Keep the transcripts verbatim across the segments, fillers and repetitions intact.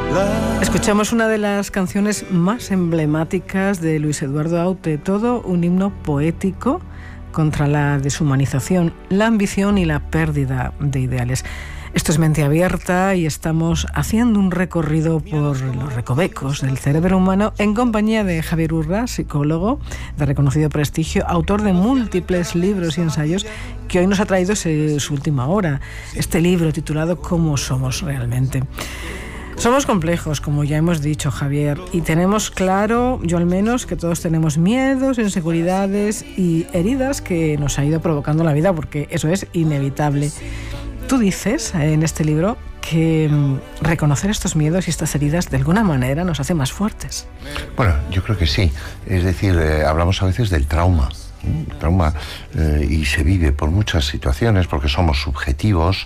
Escuchamos una de las canciones más emblemáticas de Luis Eduardo Aute, todo un himno poético contra la deshumanización, la ambición y la pérdida de ideales. Esto es Mente Abierta y estamos haciendo un recorrido por los recovecos del cerebro humano en compañía de Javier Urra, psicólogo de reconocido prestigio, autor de múltiples libros y ensayos, que hoy nos ha traído ese, su última hora, este libro titulado ¿Cómo somos realmente? Somos complejos, como ya hemos dicho, Javier, y tenemos claro, yo al menos, que todos tenemos miedos, inseguridades y heridas que nos ha ido provocando la vida, porque eso es inevitable. Tú dices en este libro que reconocer estos miedos y estas heridas de alguna manera nos hace más fuertes. Bueno, yo creo que sí. Es decir, eh, hablamos a veces del trauma. El trauma eh, y se vive por muchas situaciones porque somos subjetivos.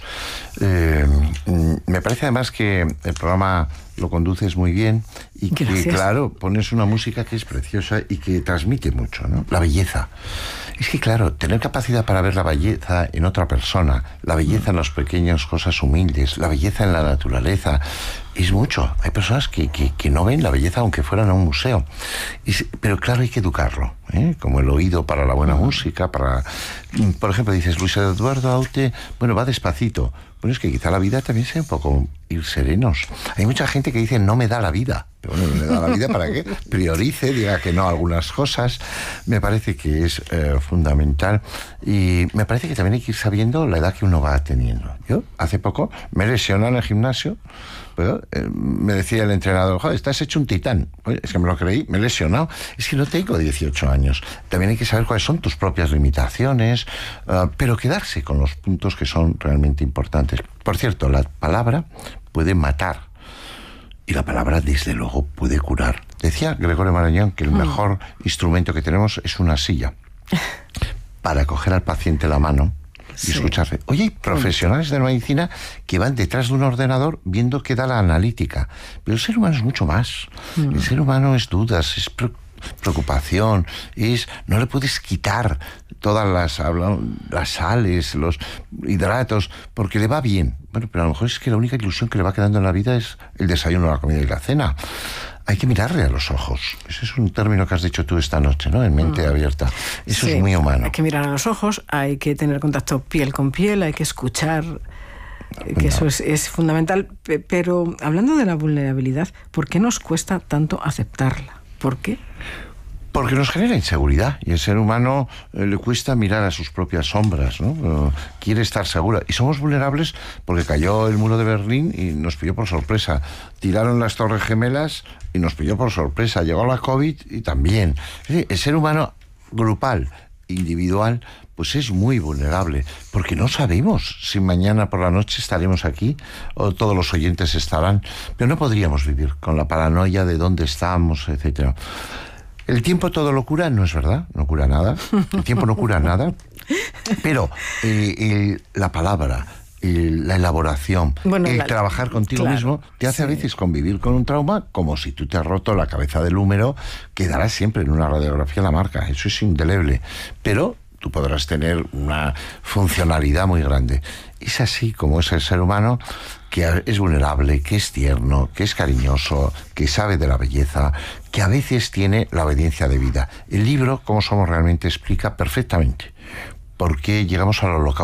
Eh, me parece además que el programa lo conduces muy bien y Gracias. Que, claro, pones una música que es preciosa y que transmite mucho, ¿no? La belleza. Es que, claro, tener capacidad para ver la belleza en otra persona, la belleza en las pequeñas cosas humildes, la belleza en la naturaleza, es mucho. Hay personas que, que, que no ven la belleza aunque fueran a un museo. Y, pero claro, hay que educarlo, ¿eh? Como el oído para la buena música, para... Por ejemplo, dices, Luis Eduardo Aute, bueno, va despacito. Bueno, es que quizá la vida también sea un poco ir serenos. Hay mucha gente que dice, no me da la vida. Pero bueno, no me da la vida para qué. Priorice, diga que no a algunas cosas. Me parece que es eh, fundamental. Y me parece que también hay que ir sabiendo la edad que uno va teniendo. Yo, hace poco, me lesioné en el gimnasio. Pero, eh, me decía el entrenador, joder, estás hecho un titán. Oye, es que me lo creí, me he lesionado. Es que no tengo dieciocho años. También hay que saber cuáles son tus propias limitaciones, uh, pero quedarse con los puntos que son realmente importantes. Por cierto, la palabra puede matar y la palabra, desde luego, puede curar. Decía Gregorio Marañón que el mm. mejor instrumento que tenemos es una silla para coger al paciente la mano y sí. escucharle. Oye, hay profesionales de la medicina que van detrás de un ordenador viendo qué da la analítica. Pero el ser humano es mucho más. Mm. El ser humano es dudas, es preocupación, es... No le puedes quitar todas las, las sales, los hidratos, porque le va bien. Bueno, pero a lo mejor es que la única ilusión que le va quedando en la vida es el desayuno, la comida y la cena. Hay que mirarle a los ojos. Ese es un término que has dicho tú esta noche, ¿no? En Mente Abierta. Eso sí, es muy humano. Hay que mirar a los ojos, hay que tener contacto piel con piel, hay que escuchar, que no. eso es, es fundamental. Pero hablando de la vulnerabilidad, ¿por qué nos cuesta tanto aceptarla? ¿Por qué? Porque nos genera inseguridad y el ser humano eh, le cuesta mirar a sus propias sombras, ¿no? Uh, quiere estar segura. Y somos vulnerables porque cayó el muro de Berlín y nos pilló por sorpresa. Tiraron las Torres Gemelas y nos pilló por sorpresa. Llegó la COVID y también. Es decir, el ser humano grupal, individual, pues es muy vulnerable, porque no sabemos si mañana por la noche estaremos aquí o todos los oyentes estarán, pero no podríamos vivir con la paranoia de dónde estamos, etcétera. El tiempo todo lo cura, no es verdad, no cura nada, el tiempo no cura nada, pero eh, el, la palabra, el, la elaboración, bueno, el la, trabajar contigo claro, mismo, te hace sí. a veces convivir con un trauma como si tú te has roto la cabeza del húmero, quedará siempre en una radiografía la marca, eso es indeleble, pero tú podrás tener una funcionalidad muy grande. Es así como es el ser humano, que es vulnerable, que es tierno, que es cariñoso, que sabe de la belleza, que a veces tiene la obediencia de vida. El libro, Cómo somos realmente, explica perfectamente por qué llegamos al holocausto